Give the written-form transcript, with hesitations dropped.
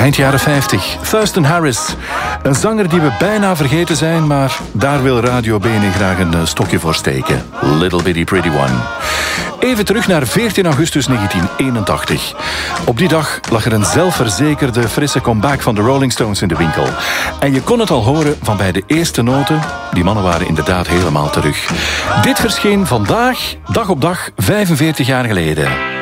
Eind jaren 50. Thurston Harris. Een zanger die we bijna vergeten zijn, maar daar wil Radio BNN graag een stokje voor steken. Little Bitty Pretty One. Even terug naar 14 augustus 1981. Op die dag lag er een zelfverzekerde frisse comeback van de Rolling Stones in de winkel. En je kon het al horen van bij de eerste noten. Die mannen waren inderdaad helemaal terug. Dit verscheen vandaag, dag op dag, 45 jaar geleden.